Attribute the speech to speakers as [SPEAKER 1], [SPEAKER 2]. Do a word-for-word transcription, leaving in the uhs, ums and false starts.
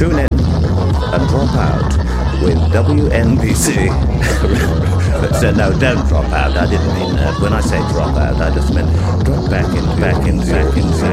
[SPEAKER 1] tune in and drop out with W N B C. So no, don't drop out. I didn't mean uh, when I say drop out, I just meant drop back in, back in, back in, back in.